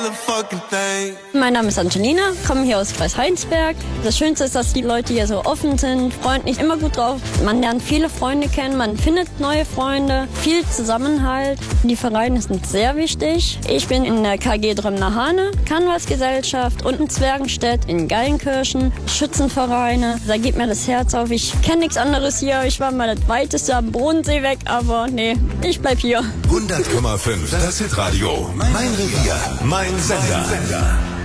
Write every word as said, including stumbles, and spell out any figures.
Mein Name ist Angelina, komme hier aus Kreis Heinsberg. Das Schönste ist, dass die Leute hier so offen sind, freundlich, immer gut drauf. Man lernt viele Freunde kennen, man findet neue Freunde, viel Zusammenhalt. Die Vereine sind sehr wichtig. Ich bin in der K G Drömner-Hane, Canvas-Gesellschaft und in Zwergenstedt, in Geilenkirchen, Schützenvereine. Da geht mir das Herz auf. Ich kenne nichts anderes hier. Ich war mal das weiteste am Bodensee weg, aber nee, ich bleib hier. hundert Komma fünf, das Hitradio. Mein Revier, mein Sender.